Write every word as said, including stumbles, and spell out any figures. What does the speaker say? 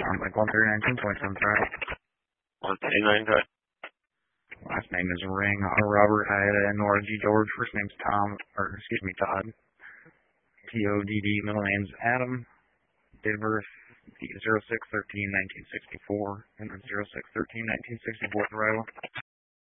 Sounds like one thirty nineteen point seven Friday. one thirty-nine, good. Last name is Ring. Uh, Robert, Ida, and Nora G. George. First name's Tom, or excuse me, Todd. T O D D. Middle name's Adam. Date of birth, zero six thirteen nineteen sixty-four. And then zero six thirteen nineteen sixty-four arrival.